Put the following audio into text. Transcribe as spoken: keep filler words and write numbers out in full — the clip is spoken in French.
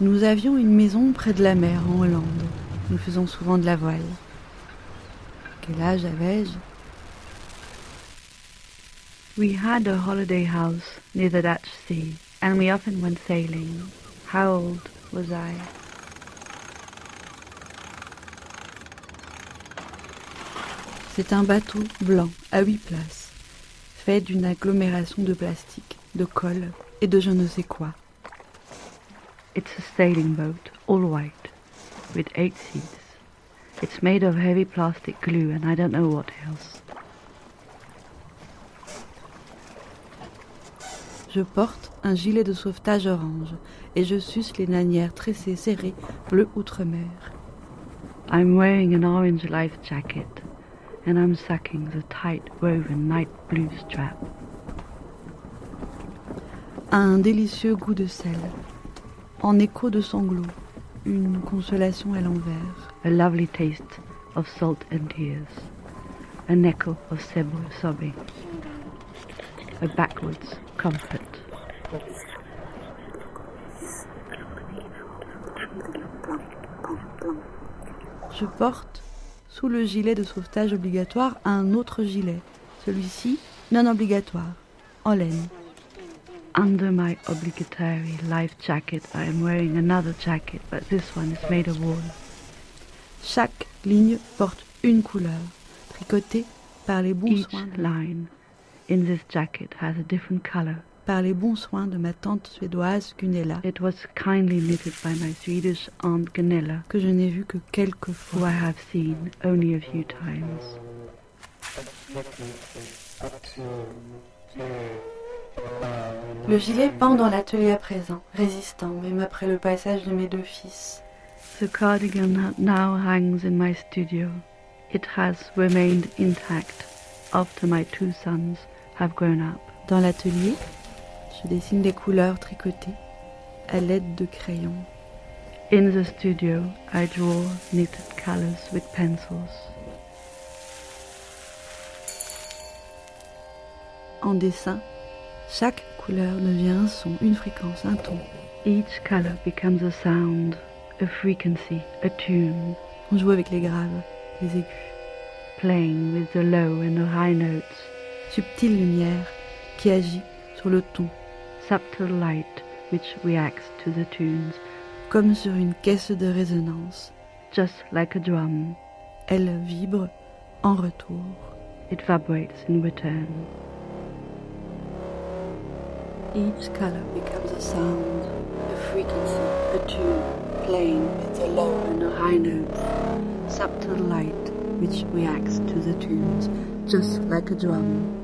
Nous avions une maison près de la mer en Hollande. Nous faisions souvent de la voile. Quel âge avais-je? We had a holiday house near the Dutch sea, and we often went sailing. How old was I? C'est un bateau blanc à huit places, fait d'une agglomération de plastique, de colle et de je ne sais quoi. It's a sailing boat, all white, with eight seats. It's made of heavy plastic glue and I don't know what else. Je porte un gilet de sauvetage orange et je suce les lanières tressées serrées bleu outre-mer. I'm wearing an orange life jacket and I'm sucking the tight woven night blue strap. Un délicieux goût de sel, en écho de sanglots, une consolation à l'envers. A lovely taste of salt and tears, an echo of sobbing, a backwards comfort. Je porte, sous le gilet de sauvetage obligatoire, un autre gilet, celui-ci non obligatoire, en laine. Under my obligatory life jacket, I am wearing another jacket, but this one is made of wool. Chaque ligne porte une couleur, tricotée par les bons Each soins. line in this jacket has a different color. Par les bons soins de ma tante suédoise Gunilla, It was kindly knitted by my Swedish aunt Gunilla, que je n'ai vue que quelques who fois. I have seen only a few times. Le gilet pend dans l'atelier à présent, résistant, même après le passage de mes deux fils. The cardigan now hangs in my studio. It has remained intact after my two sons have grown up. Dans l'atelier, je dessine des couleurs tricotées à l'aide de crayons. In the studio, I draw knitted colors with pencils. En dessin, chaque couleur devient un son, une fréquence, un ton. Each color becomes a sound, a frequency, a tune, On joue avec les graves, les aigus. playing with the low and the high notes, Subtile lumière qui agit sur le ton, subtle light which reacts to the tunes, comme sur une caisse de résonance. just like a drum. Elle vibre en retour. It vibrates in return. Each color becomes a sound, a frequency, a tune, playing with the low and the high notes. Subtle light which reacts to the tunes, just like a drum.